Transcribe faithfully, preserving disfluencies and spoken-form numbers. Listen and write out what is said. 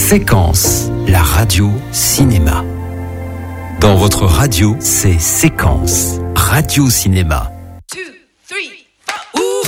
Séquence, la radio cinéma. Dans votre radio, c'est Séquence, radio cinéma.